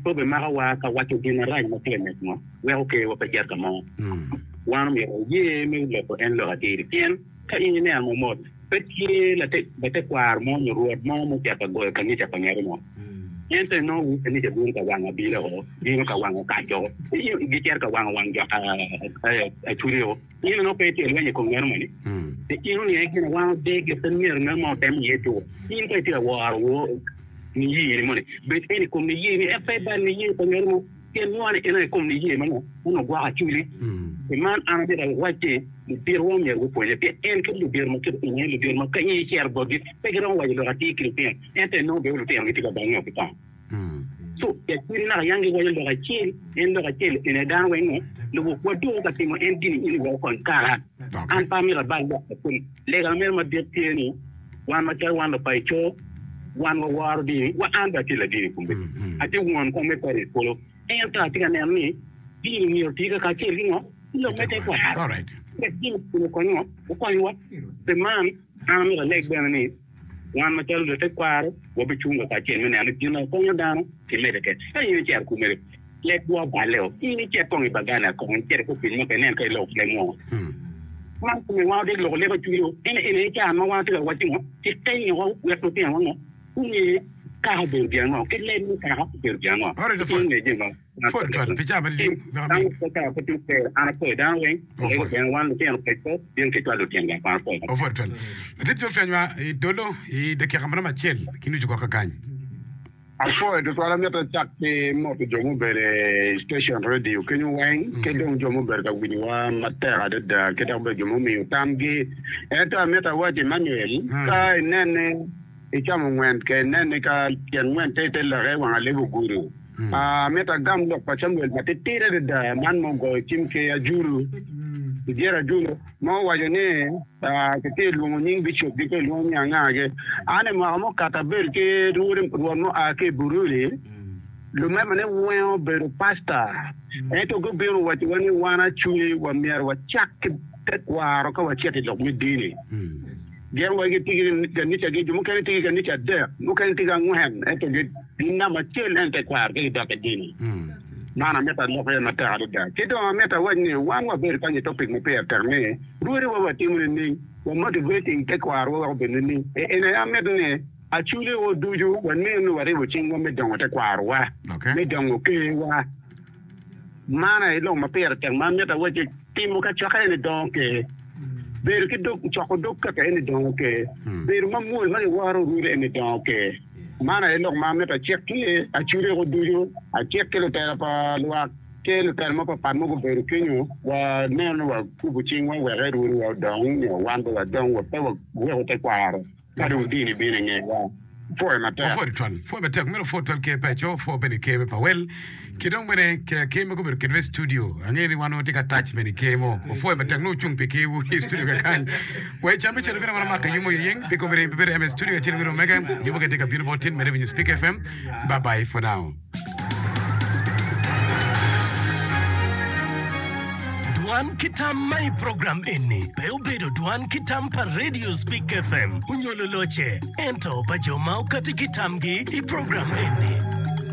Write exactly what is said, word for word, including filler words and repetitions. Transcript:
po be mara wa ka wa to dina ra mo te met mo we okay wa pe jar ka mo wan mi ye mi le ko en lo ati tien ka ini ne mo mo pe ki la te be te kwar mo ni ruot mo mo ja ka go ka ni ja pa ngere mo ente no wi ni ja bun ka wanga bi le o ni ka wanga ka jo gi jar ka wanga wanga a turio ni no pe te le ni ko ngere mo ni de ki no ni e ki na wanga de ge ten ngere na mo tem ye to ni ka te wa wo ni yi ni mo ni be te ni ko ni yi ni e fe ba ni yi ko ngere mo ke no ani ina ko ni yi mo no gwa a tuli e man ana de waje ni bir wo mi go poje pe en ke lu bir mo ke ni lu bir mo ka ni cher bo gi pe gro wa lo ati ki pe ente no be lu te ngi ka ba ni ko ta so e kiri na yangi wo lo ga chi en lo ga chi ene dan we no lu ko do ka ti mo en di ni wo kon kara an pa mi la ba ko le ga mer ma de te ni wan ma cha wan lo pai cho wan wo war di wa an ba ti la di ko be ati won ko me pare ko en ta ti ga ne ni di ni o ti ka ka chi ri no lo me te kwa all right the king ko ko no ko yo the man am la leg ben ni wan ma tel de te kwar wo be chunga ka chen ne ani dino ko yo dan ti le de ke ai ni cher ku me le bo ba le o ni che ko ni bagana ko ni cher ko pin mo ke ne ke lo le mo man ko me wa de lo le ba tu yo ene ene cha ma wa te wa ti mo ti te ni wo we to te mo ni ka ha be bien no ke le ni ka ha be bien no ora de fo fo fo pijama li vraiment ko ka ko tu ke ana ko dan we e ben wan ke an ko bien ke to do tianga pa ko o fo tol de to fenwa e dolo e de ke xamna ma ciel ki nu ko ka gañ afo de to la meta chak ke mo to jomu bere station radio ke ñu wen ke do jomu bere ka wini wa matera de da ke da be jomu mi tamgi e to meta wa ti manuel ka nene e chamo wen ke nene ka yen wen te te la re wa le bu guru a meta gam lo pa chamwel ma te tire de da man mo go chimke ajuru diera juro mo wa jene a ke te lu mo ning bicho bi ke lu nya nga ge ane ma mo kata ber ke rurim ko no a ke burule lu me mane wo ber pasta e to go ber wa ti wani wana chui wa mer wa chak te wa ro ko wa chete lo mi dini gen wa ge tigi ga ni tagi mo kan tigi ga ni ta de mo kan tigi ga ngwen e to ge dinna ma tel ente kwar ge da ka dini mana meta lo fe na ta da ke do meta wani wan wa ber kan topic mo pe terme ruri wa ti mo ni wa motivating te kwar wa be ni e ene ya meta ne a chule wo duju wa ne no wa re wo chingo me dongo te kwar wa me dongo ke wa mana e lo ma pe ter ma meta wa ti mo ka chaka ne donke ber ki dok chako dok ka ene donke ber ma mo ma waro ruri ene donke mana e lok ma meta chekki a chure ko dujo a chekke le tera pa lwa ke le tera ma pa pa mo ko ber kenyo wa ne no wa ku bu chingwa wa re ru wa dong ne wan do wa dong wa pa wa wo te kwaro ka do di ni bi ne ne wa fo ma ta fo tol fo ma ta mero fo tol ke pa cho fo be ke pa wel ke dong mene ke ke mo ko ber ke studio angeli wano te ka touch mene ke mo fo ma ta no chung pe ke wo studio ka kan we chambe chere bera ma ka yumo yeng be ko bere bere em studio chere bero mega yumo ke te ka beautiful tin mere vini speak fm bye bye for now Duan Kitam my program inni Peo bedo Duan Kitam pa Radio Speak F M Unyolo loche Ento pa jomau kati kitamgi I program inni